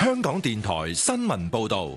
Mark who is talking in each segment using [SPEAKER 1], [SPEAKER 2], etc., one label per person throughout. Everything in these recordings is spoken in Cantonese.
[SPEAKER 1] 香港電台新聞報道。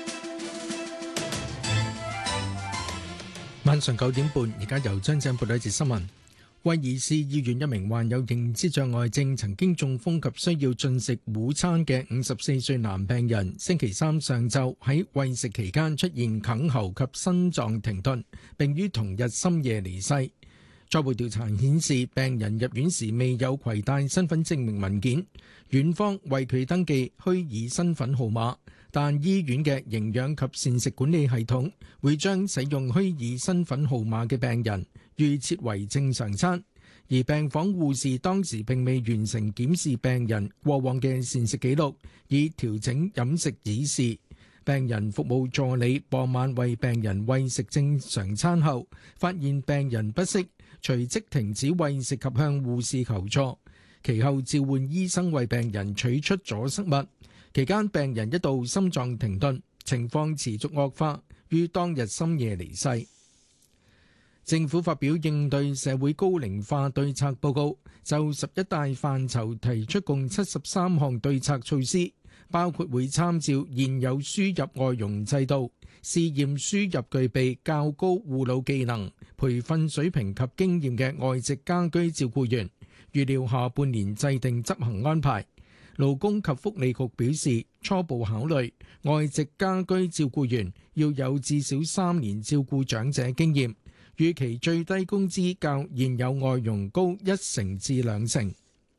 [SPEAKER 2] 晚上9點半，而家由張振報道一節新聞。威爾斯醫院一名患有認知障礙症、曾經中風及需要進食午餐嘅54歲男病人，星期三上晝喺餵食期間出現哽喉及心臟停頓，並於同日深夜離世。初步調查顯示，病人入院時未有攜帶身份證明文件，院方為佢登記虛擬身份號碼，但醫院嘅營養及膳食管理系統會將使用虛擬身份號碼嘅病人預設為正常餐，而病房護士當時並未完成檢視病人過往嘅膳食記錄，以調整飲食指示。病人服務助理傍晚為病人餵食正常餐後，發現病人不適，隨即停止餵食及向護士求助，其後召喚醫生為病人取出阻塞物。期間病人一度心臟停頓，情況持續惡化，於當日深夜離世。政府發表應對社會高齡化對策報告，就11大範疇提出共73項對策措施，包括會參照現有輸入外傭制度，試驗輸入具備較高護老技能、培訓水平及經驗嘅外籍家居照顧員，預料下半年制定執行安排。勞工及福利局表示，初步考慮外籍家居照顧員要有至少3年照顧長者經驗，預期最低工資較現有外傭高1成至2成。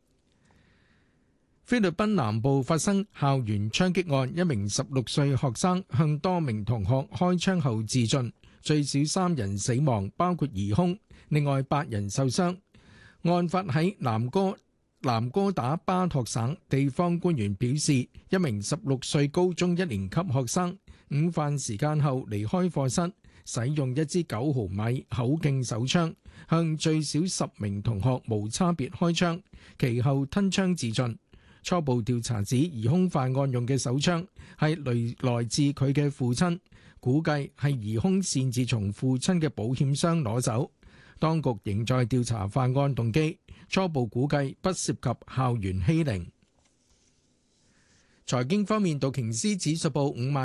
[SPEAKER 2] 菲律賓南部發生校園槍擊案，一名16歲學生向多名同學開槍後自盡，最少3人死亡，包括疑兇，另外8人受傷。案發喺南哥打巴托省，地方官員表示，一名16歲高中1年級學生午飯時間後離開課室，使用一支9毫米口徑手槍向最少10名同學無差別開槍，其後吞槍自盡。初步調查指，疑兇犯案用嘅手槍係來自佢嘅父親，估計係疑兇擅自從父親嘅保險箱攞走。當局仍在調查犯案動機，初步估計不涉及校園欺凌。財經方面，道瓊斯指數報5萬